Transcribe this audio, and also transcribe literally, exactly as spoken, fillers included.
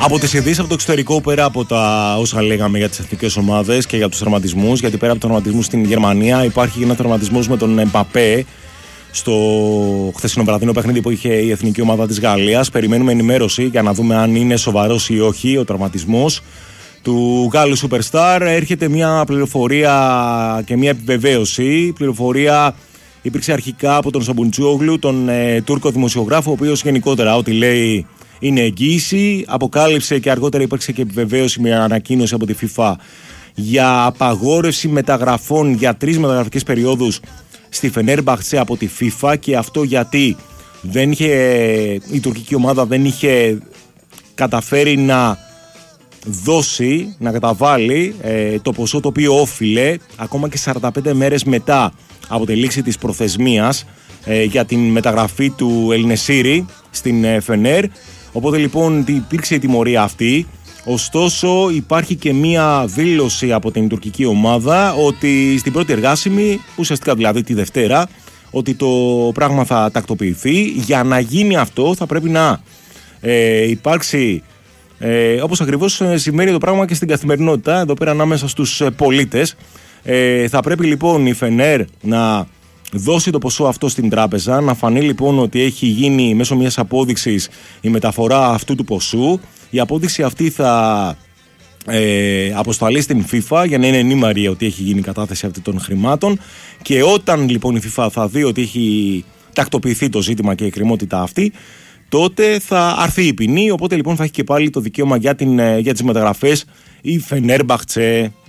Από τις ειδήσεις από το εξωτερικό, πέρα από τα όσα λέγαμε για τις εθνικές ομάδες και για τους τραυματισμούς, γιατί πέρα από τους τραυματισμούς στην Γερμανία υπάρχει ένας τραυματισμός με τον Εμπαπέ στο χθεσινό βραδινό παιχνίδι που είχε η εθνική ομάδα της Γαλλίας. Περιμένουμε ενημέρωση για να δούμε αν είναι σοβαρός ή όχι ο τραυματισμός του Γάλλου Superstar. Έρχεται μια πληροφορία και μια επιβεβαίωση. Η πληροφορία υπήρξε αρχικά από τον Σαμπουντζόγλου, τον ε, Τούρκο δημοσιογράφο, ο οποίος γενικότερα ό,τι λέει είναι εγγύηση. Αποκάλυψε και αργότερα υπήρξε και επιβεβαίωση με ανακοίνωση από τη FIFA για απαγόρευση μεταγραφών για τρεις μεταγραφικές περιόδους στη Φενέρμπαχτσε από τη FIFA, και αυτό γιατί δεν είχε, η τουρκική ομάδα δεν είχε καταφέρει να δώσει, να καταβάλει ε, το ποσό το οποίο όφιλε ακόμα και σαράντα πέντε μέρες μετά από τη λήξη της προθεσμίας ε, για την μεταγραφή του Ελνεσίρι στην ε, Φενέρ. Οπότε λοιπόν υπήρξε η τιμωρία αυτή. Ωστόσο υπάρχει και μία δήλωση από την τουρκική ομάδα ότι στην πρώτη εργάσιμη, ουσιαστικά δηλαδή τη Δευτέρα, ότι το πράγμα θα τακτοποιηθεί. Για να γίνει αυτό θα πρέπει να ε, υπάρξει, ε, όπως ακριβώς σημαίνει το πράγμα και στην καθημερινότητα, εδώ πέρα ανάμεσα στους πολίτες. Ε, θα πρέπει λοιπόν η Φενέρ να δώσει το ποσό αυτό στην τράπεζα, να φανεί λοιπόν ότι έχει γίνει μέσω μιας απόδειξης η μεταφορά αυτού του ποσού. Η απόδειξη αυτή θα ε, αποσταλεί στην FIFA για να είναι ενήμαρη ότι έχει γίνει η κατάθεση αυτή των χρημάτων, και όταν λοιπόν η FIFA θα δει ότι έχει τακτοποιηθεί το ζήτημα και η εκκρεμότητα αυτή, τότε θα αρθεί η ποινή. Οπότε λοιπόν θα έχει και πάλι το δικαίωμα για, την, για τις μεταγραφές η Φενέρμπαχτσε.